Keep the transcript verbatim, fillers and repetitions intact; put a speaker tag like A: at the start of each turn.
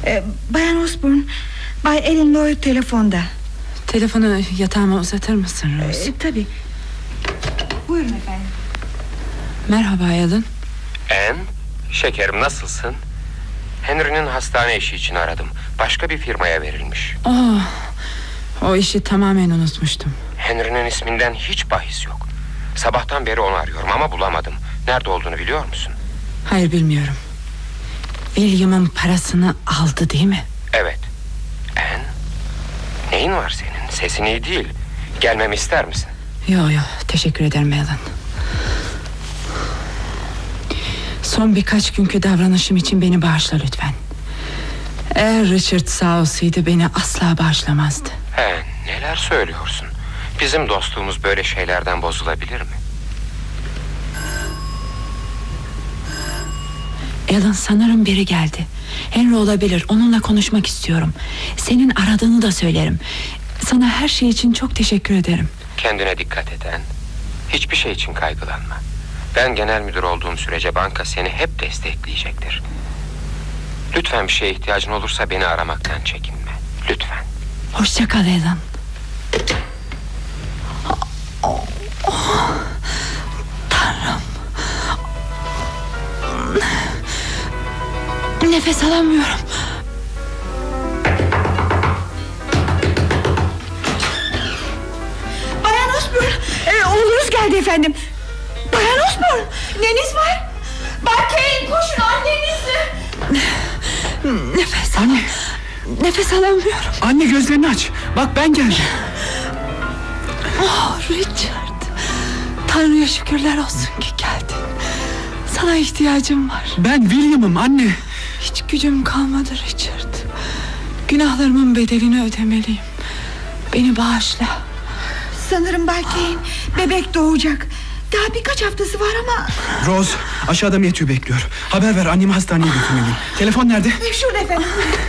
A: ee, Bayan Osborne, Bay Ellen Lloyd telefonda.
B: Telefonu yatağıma uzatır mısın Rose?
A: Ee, tabii. Buyurun efendim.
B: Merhaba Ellen.
C: Anne, şekerim nasılsın? Henry'nin hastane işi için aradım. Başka bir firmaya verilmiş.
B: Oh, o işi tamamen unutmuştum.
C: Henry'nin isminden hiç bahis yok. Sabahtan beri onu arıyorum ama bulamadım. Nerede olduğunu biliyor musun?
B: Hayır, bilmiyorum. William'ın parasını aldı değil mi?
C: Evet. Anne, neyin var senin? Sesin iyi değil. Gelmemi ister misin?
B: Yok yok, teşekkür ederim Ellen. Son birkaç günkü davranışım için beni bağışla lütfen. Eğer Richard sağ olsaydı beni asla bağışlamazdı.
C: He, neler söylüyorsun? Bizim dostluğumuz böyle şeylerden bozulabilir mi?
B: Ellen, sanırım biri geldi. Henry olabilir, onunla konuşmak istiyorum. Senin aradığını da söylerim. Sana her şey için çok teşekkür ederim.
C: Kendine dikkat et Anne. Hiçbir şey için kaygılanma. Ben genel müdür olduğum sürece banka seni hep destekleyecektir. Lütfen bir şeye ihtiyacın olursa beni aramaktan çekinme. Lütfen.
B: Hoşça kal Ellen. Oh, oh. Tanrım. Nefes alamıyorum.
A: Bayan Osborne, ee, oğlunuz geldi efendim. Bayan Osborne, neniz var? Bay Kane, koşun annenizi.
B: Nefes
D: Anne.
B: Nefes alamıyorum.
D: Anne, gözlerini aç. Bak, ben geldim.
B: Oh Richard, Tanrı'ya şükürler olsun ki geldin. Sana ihtiyacım var.
D: Ben William'ım anne.
B: Hiç gücüm kalmadı Richard. Günahlarımın bedelini ödemeliyim. Beni bağışla.
A: Sanırım Bay Kane bebek doğacak. Daha birkaç haftası var ama...
D: Rose, aşağıda Matthew bekliyor. Haber ver, annemi hastaneye götürmeliyim. Telefon nerede?
A: Şurada efendim.